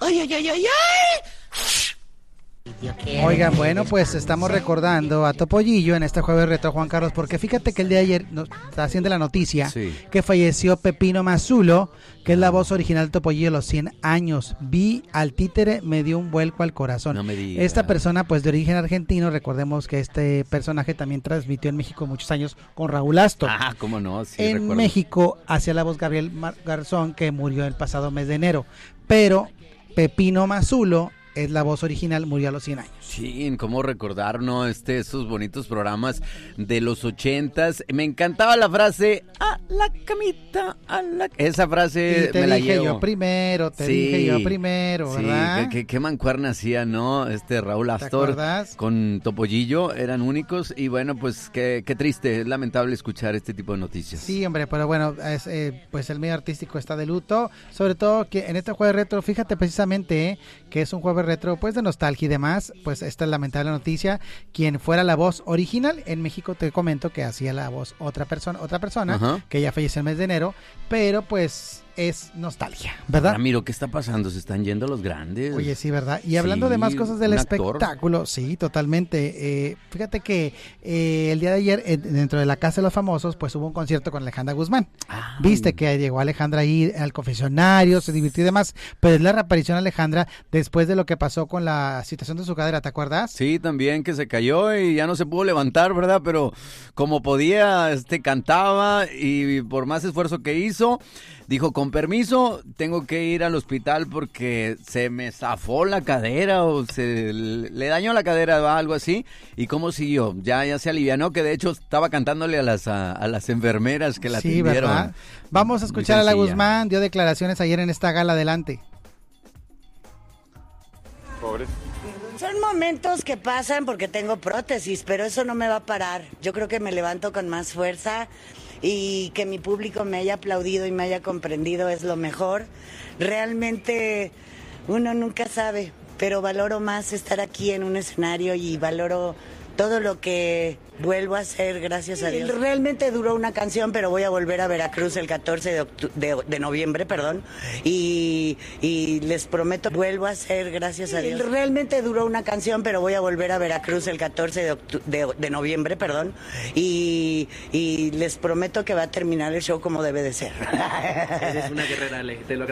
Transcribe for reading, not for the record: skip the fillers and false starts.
¡Ay, ay, ay, ay, ay! Oigan, bueno, pues estamos recordando a Topollillo en este jueves retro, Juan Carlos, porque fíjate que el día de ayer nos está haciendo la noticia que falleció Pepino Mazzulo, que es la voz original de Topollillo a los 100 años. Vi al títere, me dio un vuelco al corazón. No me digas. Esta persona, pues de origen argentino, recordemos que este personaje también transmitió en México muchos años con Raúl Astor. Ah, cómo no, sí, en recuerdo. México hacía la voz Gabriel Garzón, que murió el pasado mes de enero, pero Pepino Mazzulo es la voz original, murió a los 100 años. Sí, cómo recordar, ¿no? Esos bonitos programas de los 80s. Me encantaba la frase, a la camita, a la... Esa frase y te me la dije llevo. yo primero, te dije yo primero, ¿verdad? Sí, qué mancuerna hacía, ¿no? Raúl Astor con Topollillo, eran únicos. Y bueno, pues qué triste, es lamentable escuchar este tipo de noticias. Sí, hombre, pero bueno, pues el medio artístico está de luto. Sobre todo que en este jueves retro, fíjate precisamente que es un jueves retro pues de nostalgia y demás, pues esta es lamentable noticia. Quien fuera la voz original en México, te comento que hacía la voz otra persona, Ajá. que ya falleció el mes de enero, pero pues es nostalgia, ¿verdad? Ramiro, ¿qué está pasando? ¿Se están yendo los grandes? Oye, sí, ¿verdad? Y hablando de más cosas del espectáculo, sí, totalmente. Fíjate que el día de ayer, dentro de la Casa de los Famosos, pues hubo un concierto con Alejandra Guzmán. Viste que llegó Alejandra ahí al confesionario, se divirtió y demás, pero es la reaparición de Alejandra después de lo que pasó con la situación de su cadera, ¿te acuerdas? Sí, también que se cayó y ya no se pudo levantar, ¿verdad? Pero como podía, cantaba y por más esfuerzo que hizo, dijo, con permiso, tengo que ir al hospital porque se me zafó la cadera o se le dañó la cadera o algo así. ¿Y cómo siguió? Ya se alivianó, que de hecho estaba cantándole a las enfermeras que la atendieron. ¿Verdad? Vamos a escuchar a la Guzmán, dio declaraciones ayer en esta gala, adelante. Pobres. Son momentos que pasan porque tengo prótesis, pero eso no me va a parar. Yo creo que me levanto con más fuerza y que mi público me haya aplaudido y me haya comprendido es lo mejor. Realmente uno nunca sabe, pero valoro más estar aquí en un escenario y valoro todo lo que vuelvo a hacer, gracias a Dios. Realmente duró una canción, pero voy a volver a Veracruz el 14 de noviembre, y les prometo, vuelvo a hacer, gracias a Dios. Realmente duró una canción, pero voy a volver a Veracruz el 14 de noviembre, y les prometo que va a terminar el show como debe de ser. Eres una guerrera, Ale, te lo